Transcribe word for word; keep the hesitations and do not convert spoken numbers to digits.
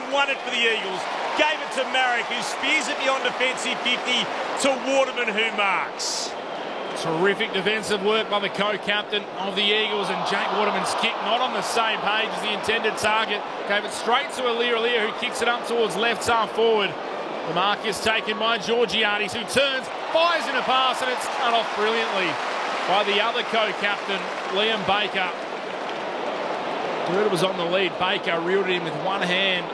won it for the Eagles. Gave it to Marek, who spears it beyond defensive fifty to Waterman, who marks. Terrific defensive work by the co-captain of the Eagles, and Jake Waterman's kick not on the same page as the intended target. Gave it straight to Aliir Aliir, who kicks it up towards left arm forward. The mark is taken by Georgiades, who turns, fires in a pass, and it's cut off brilliantly by the other co-captain, Liam Baker. Whoever was on the lead, Baker reeled it in with one hand